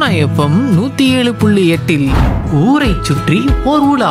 Sona FM 107.8 ஊரை சுற்றி ஓர் உலா.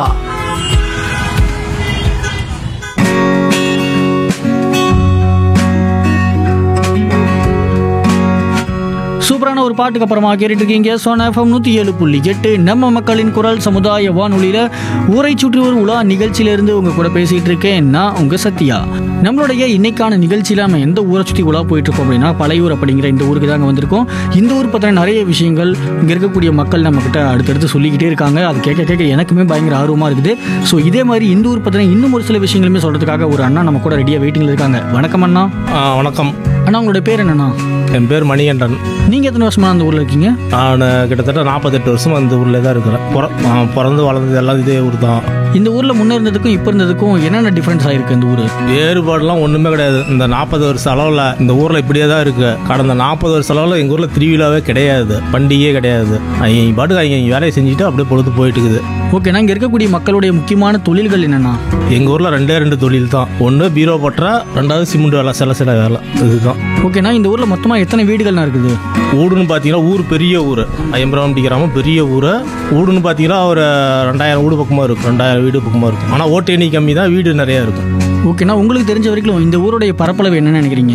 சூப்பரான ஒரு பாட்டுக்கு அப்புறமா கேட்டுட்டு இருக்கீங்க சோனா எஃப்எம் 107.8 நம்ம மக்களின் குரல் சமுதாய வானொலியில ஊரை சுற்றி ஒரு உலா நிகழ்ச்சியிலிருந்து உங்க கூட பேசிட்டு இருக்கேன் நான் உங்க சத்யா. நம்மளுடைய இன்னைக்கான நிகழ்ச்சியில நம்ம எந்த ஊரை சுற்றி உலா போயிட்டு இருக்கோம் அப்படின்னா பழையூர் அப்படிங்கிற இந்த ஊருக்கு தாங்க வந்திருக்கோம். இந்த ஊர் பத்தின நிறைய விஷயங்கள் இங்க இருக்கக்கூடிய மக்கள் நம்ம கிட்ட அடுத்தடுத்து சொல்லிக்கிட்டே இருக்காங்க. அது கேட்க கேட்க எனக்குமே பயங்கர ஆர்வமா இருக்குது. ஸோ இதே மாதிரி இந்த ஊர் பத்தின இன்னும் ஒரு சில விஷயங்களுமே சொல்றதுக்காக ஒரு அண்ணா நம்ம கூட ரெடியா வெயிட்டிங்ல இருக்காங்க. வணக்கம் அண்ணா. வணக்கம் அண்ணா, உங்களோட பேர் என்னண்ணா? என் பேர் மணிகண்டன். நீங்க எத்தனை வருஷமா அந்த ஊர்ல இருக்கீங்க? நான் கிட்டத்தட்ட 48 வருஷம் அந்த ஊரில் தான் இருக்கிறேன். பிறந்து வளர்ந்தது எல்லாம் இதே ஊர் தான். இந்த ஊர்ல முன்ன இருந்ததுக்கும் இப்ப இருந்ததுக்கும் என்னென்ன டிஃபரன்ஸ் ஆயிருக்கு இந்த ஊரு? வேறுபாடுலாம் ஒன்றுமே கிடையாது. இந்த 40 வருஷ அளவில் இந்த ஊரில் இப்படியே தான் இருக்குது. கடந்த 40 வருஷ அளவில் எங்கள் ஊரில் திருவிழாவே கிடையாது, பண்டிகையே கிடையாது. அவங்க பாட்டுக்கு அவங்க வேலையை செஞ்சுட்டு அப்படியே பொழுது போயிட்டு இருக்குது. ஓகேண்ணா, இங்க இருக்கக்கூடிய மக்களுடைய முக்கியமான தொழில்கள் என்னென்னா? எங்கள் ஊரில் 2 தொழில் தான். ஒன்று பீரோ பற்றா, 2வது சிமெண்ட் வேலை, சில வேலை, இதுதான். ஓகேண்ணா, இந்த ஊர்ல மொத்தமா எத்தனை வீடுகள்னா இருக்குது? ஊடுன்னு பார்த்தீங்கன்னா ஊர் பெரிய ஊர், ஐம்பராமட்டி கிராமம் பெரிய ஊர். ஊடுன்னு பார்த்தீங்கன்னா ஒரு 2000 வீடு பக்கமாக இருக்கும், 2000 வீடு பக்கமாக இருக்கும். ஆனால் ஓட்டு எண்ணி கம்மி தான், வீடு நிறையா இருக்கும். ஓகேண்ணா, உங்களுக்கு தெரிஞ்ச வரைக்கும் இந்த ஊருடைய பரப்பளவு என்னன்னு நினைக்கிறீங்க?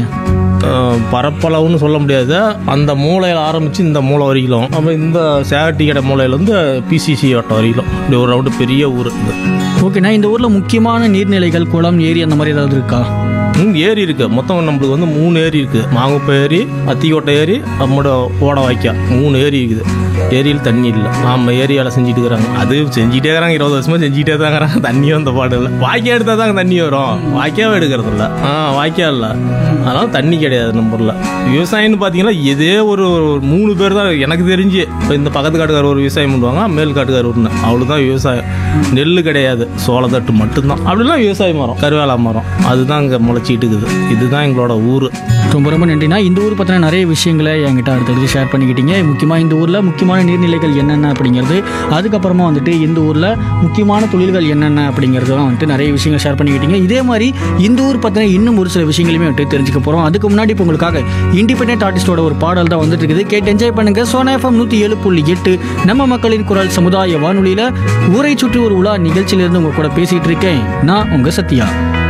பரப்பளவுன்னு சொல்ல முடியாது. அந்த மூலையில் ஆரம்பித்து இந்த மூளை வரைக்கும், அப்புறம் இந்த சேகட்டி கடை மூலையிலேருந்து பிசிசி வட்டம் வரைக்கும் இப்படி ஒரு ரவுண்டு பெரிய ஊர் இது. ஓகேண்ணா, இந்த ஊர்ல முக்கியமான நீர்நிலைகள், குளம், ஏரி அந்த மாதிரி ஏதாவது இருக்கா? ஏரி இருக்கு. மொத்தம் நம்மளுக்கு 3 ஏரி இருக்கு. மாங்குப்பை ஏரி, அத்திக்கோட்டை ஏரி, நம்மளோட ஓட வாய்க்கா 3 ஏரி இருக்குது. ஏரியில் தண்ணி இல்லை. நம்ம ஏரியாவில் செஞ்சுட்டு இருக்கிறாங்க. அது செஞ்சுட்டே இருக்கிறாங்க, 20 வருஷமா செஞ்சுட்டே தான் இருக்கிறாங்க. தண்ணியும் அந்த பாடு இல்லை. வாய்க்கா எடுத்தால் தாங்க தண்ணி வரும், வாய்க்காவே எடுக்கிறது இல்லை. வாய்க்கா இல்லை, அதனால தண்ணி கிடையாது நம்ம ஊரில். விவசாயம்னு பார்த்தீங்கன்னா இதே ஒரு 3 பேர் தான் எனக்கு தெரிஞ்சு. இப்போ இந்த பக்கத்து காட்டுக்கார ஒரு விவசாயம் பண்ணுவாங்க, மேல் காட்டுக்கார ஒன்று, அவ்வளோதான் விவசாயம். நெல் கிடையாது, சோளத்தட்டு மட்டும்தான். அப்படிலாம் விவசாய மரம், கருவேலா மரம், அதுதான் இங்கே முளைச்சிட்டு இருக்குது. இதுதான் எங்களோட ஊர். ரொம்ப ரொம்ப நன்றிண்ணா. இந்த ஊர் பற்றின நிறைய விஷயங்களை என்கிட்ட அடுத்தடுத்து ஷேர் பண்ணிக்கிட்டீங்க. முக்கியமாக இந்த ஊரில் முக்கியமான நீர்நிலைகள் என்னென்ன அப்படிங்கிறது, அதுக்கப்புறமா வந்துட்டு இந்த ஊரில் முக்கியமான தொழில்கள் என்னென்ன அப்படிங்கிறதுலாம் வந்துட்டு நிறைய விஷயங்கள் ஷேர் பண்ணிக்கிட்டீங்க. இதே மாதிரி இந்த ஊர் பற்றின இன்னும் ஒரு சில விஷயங்களையுமே வந்துட்டு தெரிஞ்சுக்க போகிறோம். அதுக்கு முன்னாடி இப்போ உங்களுக்காக இண்டிபெண்டன்ட் ஆர்டிஸ்டோட ஒரு பாடல் தான் வந்துட்டு இருக்குது. கேட்டு என்ஜாய் பண்ணுங்க. சோனா எஃப்எம் 107.8 நம்ம மக்களின் குரல் சமுதாய வானொலியில் ஊரை சுற்றி ஒரு உலா நிகழ்ச்சியிலிருந்து உங்க கூட பேசிகிட்டு இருக்கேன் நான் உங்கள் சத்யா.